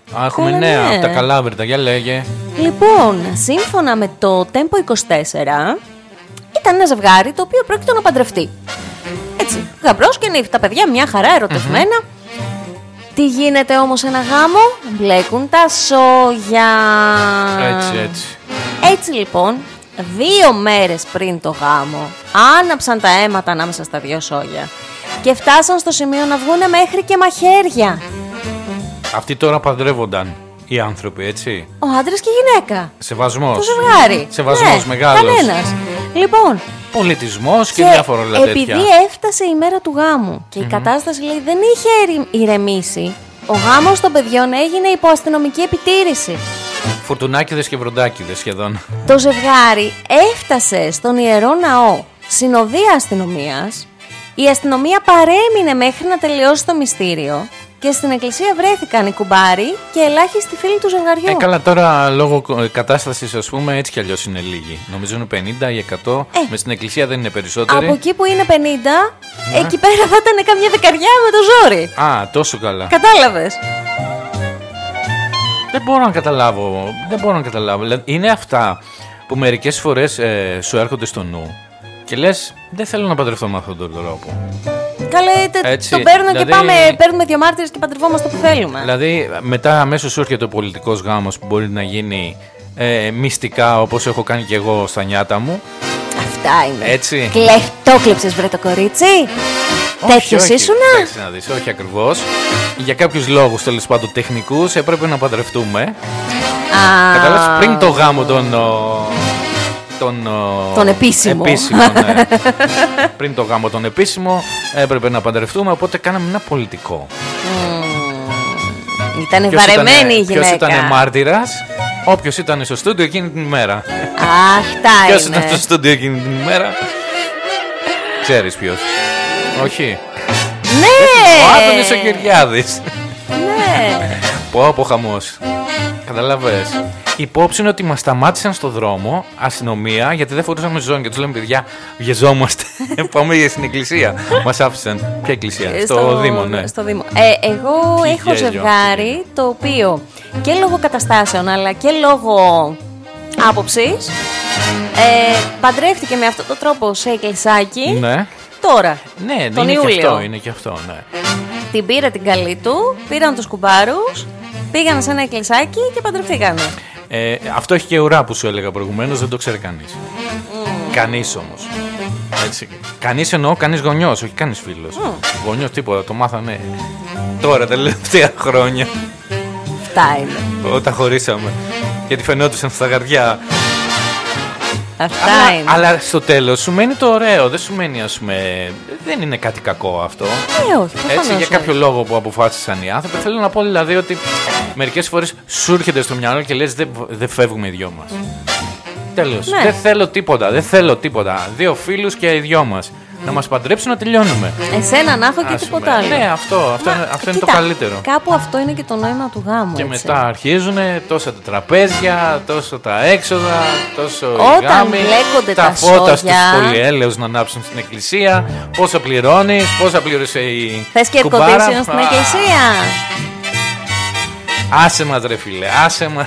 Έχουμε νέα από τα Καλάβρητα, για λέγε. Λοιπόν, σύμφωνα με το Tempo 24, ήταν ένα ζευγάρι το οποίο πρόκειται να παντρευτεί. Έτσι, γαμπρός και νύφη, τα παιδιά μια χαρά ερωτευμένα. Τι γίνεται όμως ένα γάμο? Μπλέκουν τα σόγια. Έτσι. Έτσι λοιπόν, 2 μέρες πριν το γάμο, άναψαν τα αίματα ανάμεσα στα 2 σόγια και φτάσαν στο σημείο να βγούνε μέχρι και μαχαίρια. Αυτοί τώρα παντρεύονταν οι άνθρωποι, έτσι. Ο άντρας και η γυναίκα. Σεβασμός. Το ζευγάρι. Σεβασμός μεγάλος. Κανένας. Λοιπόν, πολιτισμός και διάφορα όλα τέτοια. επειδή έφτασε η μέρα του γάμου και η κατάσταση, λέει, δεν είχε ηρεμήσει, ο γάμος των παιδιών έγινε υπό αστυνομική επιτήρηση. Φουρτουνάκηδες και βροντάκηδες σχεδόν. Το ζευγάρι έφτασε στον Ιερό Ναό συνοδεία αστυνομίας. Η αστυνομία παρέμεινε μέχρι να τελειώσει το μυστήριο και στην εκκλησία βρέθηκαν οι κουμπάροι και ελάχιστοι φίλοι του ζευγαριού. Καλά, τώρα λόγω κατάστασης, ας πούμε, έτσι κι αλλιώς είναι λίγοι. Νομίζω είναι 50 ή 100. Μες στην εκκλησία δεν είναι περισσότεροι. Από εκεί που είναι 50, εκεί πέρα θα ήταν καμιά δεκαριά με το ζόρι. Α, τόσο καλά. Κατάλαβες? Δεν μπορώ να καταλάβω. Δηλαδή, είναι αυτά που μερικές φορές σου έρχονται στο νου και λες, δεν θέλω να παντρευτώ με αυτόν τον τρόπο. Καλέ, το παίρνω δηλαδή, και πάμε, παίρνουμε 2 μάρτυρες και παντρευόμαστε που θέλουμε. Δηλαδή, μετά αμέσως σου έρχεται ο πολιτικός γάμος που μπορεί να γίνει μυστικά, όπως έχω κάνει και εγώ στα νιάτα μου. Αυτά είναι. Έτσι. Το κλέψες, βρε το κορίτσι. Τέτοιος ήσουνα? Εντάξει να δεις, όχι ακριβώς. Για κάποιους λόγους, τέλος πάντων τεχνικούς, έπρεπε να παντρευτούμε. Καταλάβεις, πριν το γάμο τον επίσημο. Ναι. Πριν το γάμο τον επίσημο έπρεπε να παντρευτούμε, οπότε κάναμε ένα πολιτικό. Ήτανε βαρεμένη η γυναίκα. Ποιος ήταν μάρτυρας? Όποιος ήταν στο στούντιο εκείνη την ημέρα. Αυτά είναι. Ποιος ήταν στο στούντιο εκείνη την ημέρα? Ξέρεις ποιος? Όχι. Ναι. Ο Άδωνης ο Κυριάδης. Ναι. Πω χαμός. Καταλαβες. Η υπόψη είναι ότι μας σταμάτησαν στο δρόμο αστυνομία γιατί δεν φορούσαμε ζώνη και τους λέμε, παιδιά, βιαζόμαστε. Πάμε στην εκκλησία. Μας άφησαν. Ποια εκκλησία? Στο Δήμο, ναι. Στο Δήμο. Εγώ έχω ζευγάρι το οποίο και λόγω καταστάσεων αλλά και λόγω άποψης παντρεύτηκε με αυτόν τον τρόπο σε εκκλησάκι. Ναι. Τώρα. Ναι, τον Ιούλιο. Είναι και αυτό, ναι. Την πήρε την καλή του, πήραν τους κουμπάρους, πήγαν σε ένα εκκλησάκι και παντρευτήκανε. Αυτό έχει και ουρά που σου έλεγα προηγουμένως, δεν το ξέρει κανείς. Κανείς όμως. Έτσι. Κανείς εννοώ, κανείς γονιός, όχι κανείς φίλος. Γονιός τίποτα, το μάθανε τώρα τα τελευταία χρόνια. Αυτά είναι. Όταν χωρίσαμε. Γιατί φαινόντουσαν στα γαρδιά. Αυτά είναι. Αλλά στο τέλος σου μένει το ωραίο. Δεν σου μένει, ας πούμε. Δεν είναι κάτι κακό αυτό. Όχι, έτσι, για κάποιο λόγο που αποφάσισαν οι άνθρωποι. Θέλω να πω δηλαδή ότι μερικές φορές σου έρχεται στο μυαλό και λες δεν φεύγουμε οι δυο μας. Τέλος. Ναι. Δεν θέλω τίποτα. 2 φίλους και οι δυο μας. Να μας παντρέψουν να τελειώνουμε. Εσένα να έχω και τίποτα άλλο. Ναι, αυτό είναι το καλύτερο. Κάπου αυτό είναι και το νόημα του γάμου. Και έτσι. μετά αρχίζουν τόσο τα τραπέζια, τόσο τα έξοδα, τόσο οι γάμοι, τα φώτα στους πολυέλαιους να ανάψουν στην εκκλησία. Πόσα πληρώνεις, πόσα πλήρωσε η θες και κουμπάρα. air condition στην εκκλησία? Άσε μας ρε φίλε, άσε μας.